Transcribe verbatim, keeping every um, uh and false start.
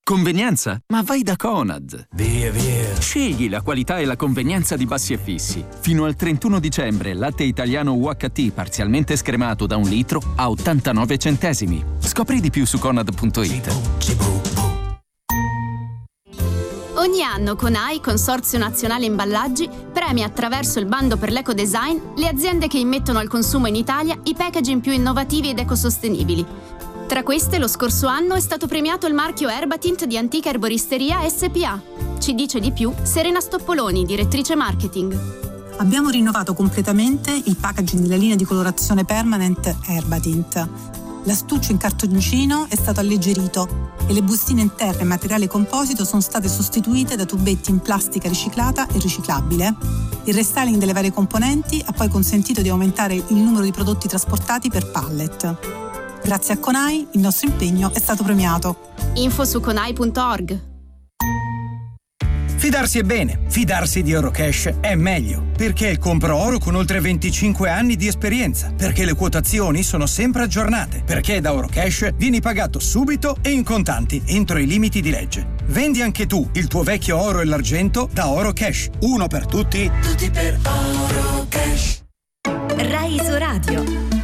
Convenienza? Ma vai da Conad! Via, via! Scegli la qualità e la convenienza di Bassi e Fissi. Fino al trentuno dicembre, latte italiano U H T parzialmente scremato da un litro a ottantanove centesimi. Scopri di più su conad punto it. Ogni anno CONAI, Consorzio Nazionale Imballaggi, premia attraverso il bando per l'ecodesign le aziende che immettono al consumo in Italia i packaging più innovativi ed ecosostenibili. Tra queste, lo scorso anno è stato premiato il marchio Herbatint di Antica Erboristeria S P A. Ci dice di più Serena Stoppoloni, direttrice marketing. Abbiamo rinnovato completamente il packaging della linea di colorazione permanent Herbatint. L'astuccio in cartoncino è stato alleggerito e le bustine interne in materiale composito sono state sostituite da tubetti in plastica riciclata e riciclabile. Il restyling delle varie componenti ha poi consentito di aumentare il numero di prodotti trasportati per pallet. Grazie a CONAI il nostro impegno è stato premiato. Info su conai punto org. Fidarsi è bene, fidarsi di Eurocash è meglio, perché è il compro oro con oltre venticinque anni di esperienza, perché le quotazioni sono sempre aggiornate, perché da Eurocash vieni pagato subito e in contanti entro i limiti di legge. Vendi anche tu il tuo vecchio oro e l'argento da Eurocash. Uno per tutti, tutti per Eurocash. Rai Iso Radio.